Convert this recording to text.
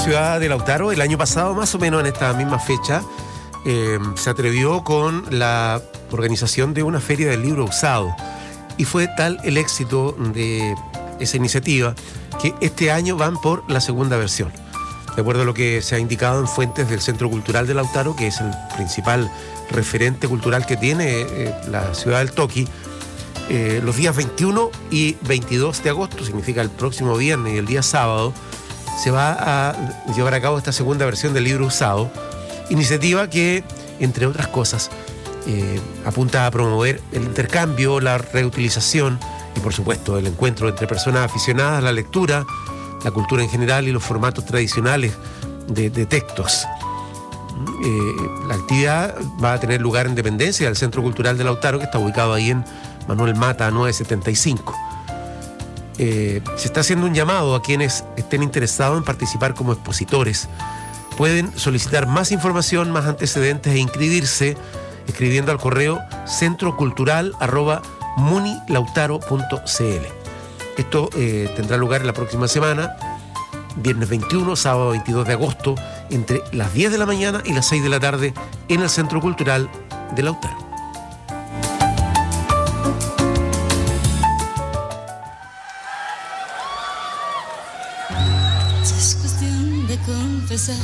ciudad de Lautaro, el año pasado, más o menos en esta misma fecha, se atrevió con la organización de una feria del libro usado. Y fue tal el éxito de esa iniciativa que este año van por la segunda versión. De acuerdo a lo que se ha indicado en fuentes del Centro Cultural de Lautaro, que es el principal referente cultural que tiene la ciudad del Toqui, los días 21 y 22 de agosto, significa el próximo viernes y el día sábado, se va a llevar a cabo esta segunda versión del libro usado, iniciativa que, entre otras cosas, apunta a promover el intercambio, la reutilización y, por supuesto, el encuentro entre personas aficionadas a la lectura, la cultura en general y los formatos tradicionales de textos. La actividad va a tener lugar en dependencia del Centro Cultural de Lautaro, que está ubicado ahí en Manuel Mata 975. Se está haciendo un llamado a quienes estén interesados en participar como expositores. Pueden solicitar más información, más antecedentes e inscribirse escribiendo al correo centrocultural@munilautaro.cl. Esto tendrá lugar la próxima semana, viernes 21, sábado 22 de agosto, entre las 10 de la mañana y las 6 de la tarde en el Centro Cultural de Lautaro. Es cuestión de confesar.